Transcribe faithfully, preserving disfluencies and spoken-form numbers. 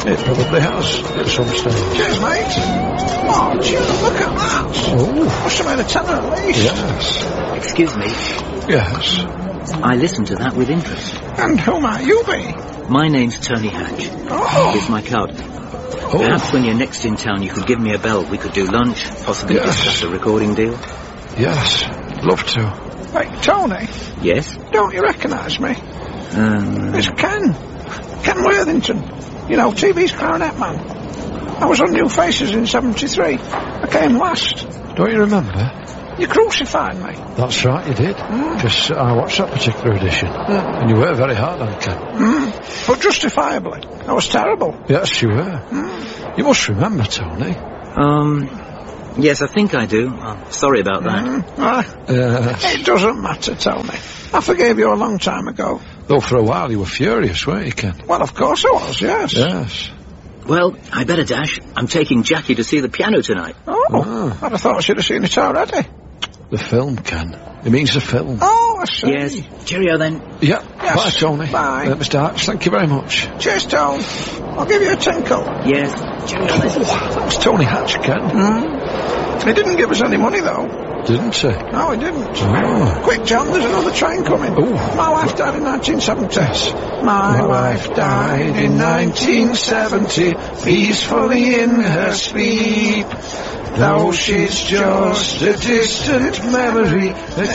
It probably has, at some stage. Cheers, mate. Oh, Jim, look at that. Oh. Must have made a tenner at least. Yes. Excuse me. Yes. I listened to that with interest. And who might you be? My name's Tony Hatch. Oh. Here's my card. Oh. Perhaps when you're next in town you could give me a bell. We could do lunch, possibly Yes. discuss a recording deal. Yes. Love to. Hey, Tony, Yes? don't you recognise me? Um, It's Ken. Ken Worthington. You know, T V's clarinet man. I was on New Faces in seventy-three. I came last. Don't you remember? You crucified me. That's right, you did. Because I watched that particular edition. Mm. And you were very hard on Ken. Mm. But justifiably. I was terrible. Yes, you were. Mm. You must remember, Tony. um, yes, I think I do. I'm sorry about that. Mm. Ah, Uh, it doesn't matter, Tony. I forgave you a long time ago. though for a while you were furious, weren't you, Ken? Well, of course I was, yes. Yes. Well, I better dash. I'm taking Jackie to see the piano tonight. Oh, Ah. I'd have thought I should have seen it already. The film, Ken. It means the film. Oh, I see. Yes. Cheerio then. Yeah. Yes. Bye, Tony. Bye. Uh, Mister Hatch, thank you very much. Cheers, Tone. I'll give you a tinkle. Yes. Cheerio then. Oh, that was Tony Hatch, Ken. Mm. He didn't give us any money, though. Didn't he? No, he didn't. Oh. Quick, John, there's another train coming. Ooh. My wife died in nineteen seventy. My, My wife died in nineteen seventy, peacefully in her sleep. Though she's just a distant memory,